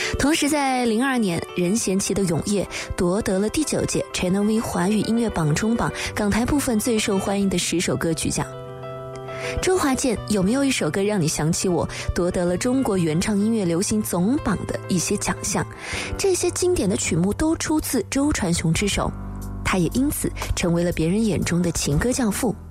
同时在02年，任贤齐的《永夜》夺得了第9届 Channel V 华语音乐榜中榜港台部分最受欢迎的10首歌曲奖。周华健有没有一首歌让你想起我，夺得了中国原创音乐流行总榜的一些奖项？这些经典的曲目都出自周传雄之手，他也因此成为了别人眼中的情歌教父。